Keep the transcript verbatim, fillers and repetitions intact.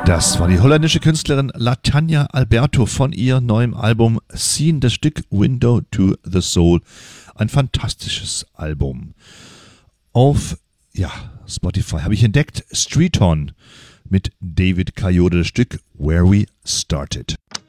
Das war die holländische Künstlerin Latanya Alberto von ihrem neuen Album Scene, das Stück Window to the Soul. Ein fantastisches Album. Auf ja, Spotify habe ich entdeckt Streeton mit David Coyote, das Stück Where We Started.